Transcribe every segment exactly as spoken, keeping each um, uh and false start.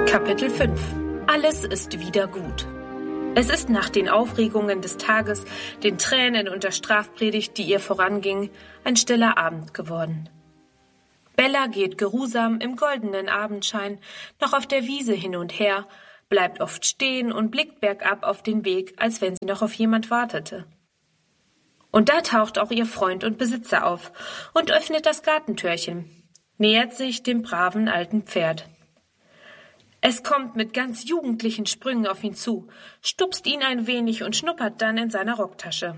Kapitel fünf. Alles ist wieder gut. Es ist nach den Aufregungen des Tages, den Tränen und der Strafpredigt, die ihr voranging, ein stiller Abend geworden. Bella geht geruhsam im goldenen Abendschein noch auf der Wiese hin und her, bleibt oft stehen und blickt bergab auf den Weg, als wenn sie noch auf jemand wartete. Und da taucht auch ihr Freund und Besitzer auf und öffnet das Gartentürchen, nähert sich dem braven alten Pferd. Es kommt mit ganz jugendlichen Sprüngen auf ihn zu, stupst ihn ein wenig und schnuppert dann in seiner Rocktasche.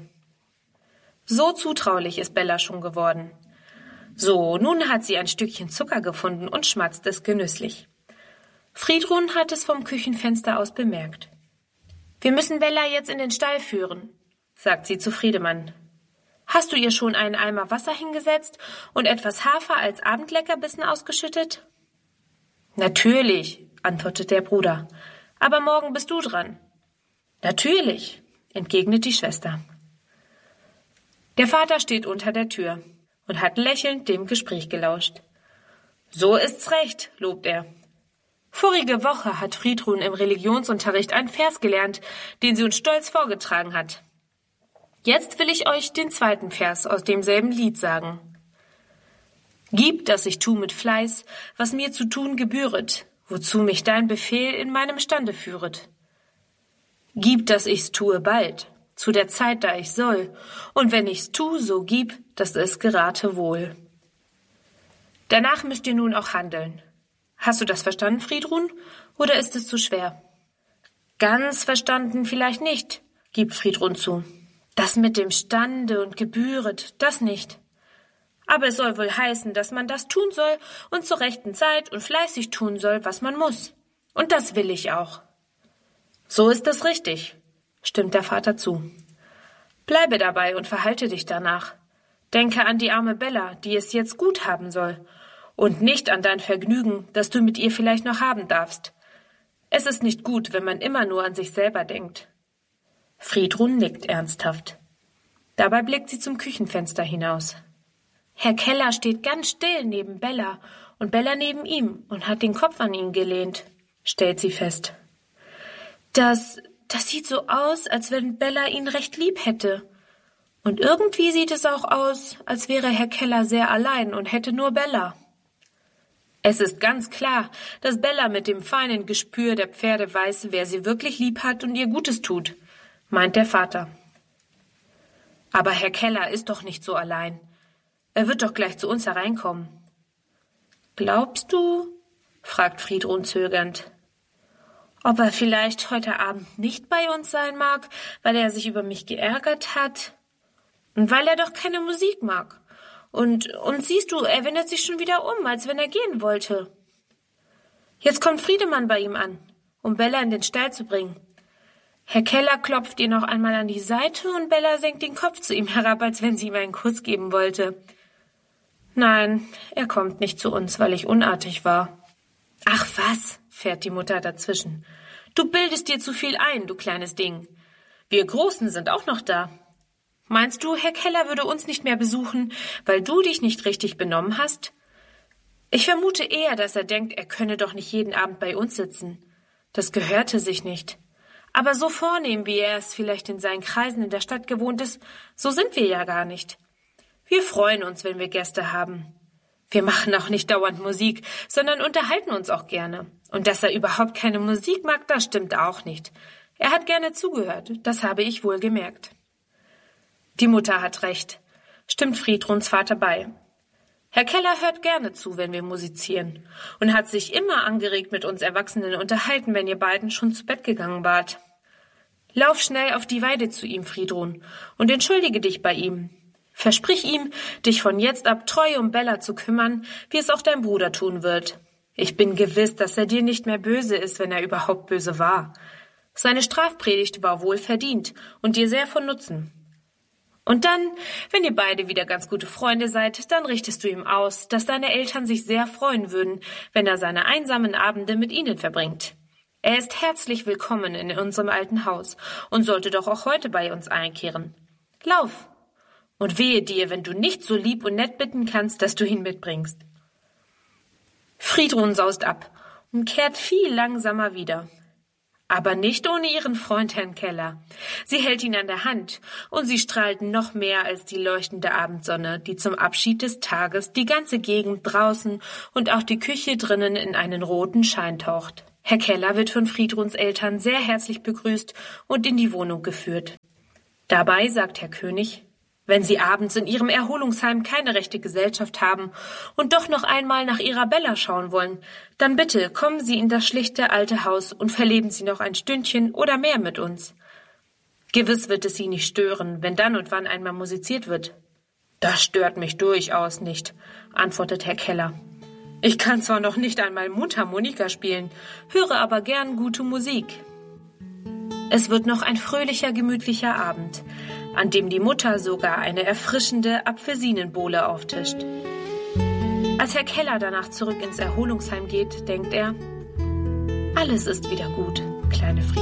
So zutraulich ist Bella schon geworden. So, nun hat sie ein Stückchen Zucker gefunden und schmatzt es genüsslich. Friedrun hat es vom Küchenfenster aus bemerkt. »Wir müssen Bella jetzt in den Stall führen«, sagt sie zu Friedemann. »Hast du ihr schon einen Eimer Wasser hingesetzt und etwas Hafer als Abendleckerbissen ausgeschüttet?« »Natürlich«, antwortet der Bruder, »aber morgen bist du dran.« »Natürlich«, entgegnet die Schwester. Der Vater steht unter der Tür und hat lächelnd dem Gespräch gelauscht. »So ist's recht«, lobt er. Vorige Woche hat Friedrun im Religionsunterricht einen Vers gelernt, den sie uns stolz vorgetragen hat. Jetzt will ich euch den zweiten Vers aus demselben Lied sagen. »Gib, dass ich tu mit Fleiß, was mir zu tun gebühret, wozu mich dein Befehl in meinem Stande führet. Gib, dass ich's tue bald, zu der Zeit, da ich soll, und wenn ich's tu, so gib, dass es gerate wohl.« Danach müsst ihr nun auch handeln. Hast du das verstanden, Friedrun, oder ist es zu schwer? Ganz verstanden vielleicht nicht, gibt Friedrun zu. Das mit dem Stande und gebühret, das nicht. Aber es soll wohl heißen, dass man das tun soll und zur rechten Zeit und fleißig tun soll, was man muss. Und das will ich auch. So ist es richtig, stimmt der Vater zu. Bleibe dabei und verhalte dich danach. Denke an die arme Bella, die es jetzt gut haben soll, und nicht an dein Vergnügen, das du mit ihr vielleicht noch haben darfst. Es ist nicht gut, wenn man immer nur an sich selber denkt. Friedrun nickt ernsthaft. Dabei blickt sie zum Küchenfenster hinaus. Herr Keller steht ganz still neben Bella und Bella neben ihm und hat den Kopf an ihn gelehnt, stellt sie fest. Das, das sieht so aus, als wenn Bella ihn recht lieb hätte. Und irgendwie sieht es auch aus, als wäre Herr Keller sehr allein und hätte nur Bella. Es ist ganz klar, dass Bella mit dem feinen Gespür der Pferde weiß, wer sie wirklich lieb hat und ihr Gutes tut, meint der Vater. Aber Herr Keller ist doch nicht so allein. Er wird doch gleich zu uns hereinkommen. Glaubst du? Fragt Friedrun zögernd. Ob er vielleicht heute Abend nicht bei uns sein mag, weil er sich über mich geärgert hat? Und weil er doch keine Musik mag. Und, und siehst du, er wendet sich schon wieder um, als wenn er gehen wollte. Jetzt kommt Friedemann bei ihm an, um Bella in den Stall zu bringen. Herr Keller klopft ihr noch einmal an die Seite und Bella senkt den Kopf zu ihm herab, als wenn sie ihm einen Kuss geben wollte. Nein, er kommt nicht zu uns, weil ich unartig war. Ach was, fährt die Mutter dazwischen. Du bildest dir zu viel ein, du kleines Ding. Wir Großen sind auch noch da. Meinst du, Herr Keller würde uns nicht mehr besuchen, weil du dich nicht richtig benommen hast? Ich vermute eher, dass er denkt, er könne doch nicht jeden Abend bei uns sitzen. Das gehörte sich nicht. Aber so vornehm, wie er es vielleicht in seinen Kreisen in der Stadt gewohnt ist, so sind wir ja gar nicht. Wir freuen uns, wenn wir Gäste haben. Wir machen auch nicht dauernd Musik, sondern unterhalten uns auch gerne. Und dass er überhaupt keine Musik mag, das stimmt auch nicht. Er hat gerne zugehört, das habe ich wohl gemerkt. Die Mutter hat recht, stimmt Friedruns Vater bei. Herr Keller hört gerne zu, wenn wir musizieren, und hat sich immer angeregt mit uns Erwachsenen unterhalten, wenn ihr beiden schon zu Bett gegangen wart. Lauf schnell auf die Weide zu ihm, Friedrun, und entschuldige dich bei ihm. Versprich ihm, dich von jetzt ab treu um Bella zu kümmern, wie es auch dein Bruder tun wird. Ich bin gewiss, dass er dir nicht mehr böse ist, wenn er überhaupt böse war. Seine Strafpredigt war wohl verdient und dir sehr von Nutzen. Und dann, wenn ihr beide wieder ganz gute Freunde seid, dann richtest du ihm aus, dass deine Eltern sich sehr freuen würden, wenn er seine einsamen Abende mit ihnen verbringt. Er ist herzlich willkommen in unserem alten Haus und sollte doch auch heute bei uns einkehren. Lauf! Und wehe dir, wenn du nicht so lieb und nett bitten kannst, dass du ihn mitbringst. Friedrun saust ab und kehrt viel langsamer wieder. Aber nicht ohne ihren Freund Herrn Keller. Sie hält ihn an der Hand, und sie strahlt noch mehr als die leuchtende Abendsonne, die zum Abschied des Tages die ganze Gegend draußen und auch die Küche drinnen in einen roten Schein taucht. Herr Keller wird von Friedruns Eltern sehr herzlich begrüßt und in die Wohnung geführt. Dabei sagt Herr König: Wenn Sie abends in Ihrem Erholungsheim keine rechte Gesellschaft haben und doch noch einmal nach Ihrer Bella schauen wollen, dann bitte kommen Sie in das schlichte alte Haus und verleben Sie noch ein Stündchen oder mehr mit uns. Gewiss wird es Sie nicht stören, wenn dann und wann einmal musiziert wird. Das stört mich durchaus nicht, antwortet Herr Keller. Ich kann zwar noch nicht einmal Mundharmonika spielen, höre aber gern gute Musik. Es wird noch ein fröhlicher, gemütlicher Abend, an dem die Mutter sogar eine erfrischende Apfelsinenbowle auftischt. Als Herr Keller danach zurück ins Erholungsheim geht, denkt er: Alles ist wieder gut, kleine Frieda.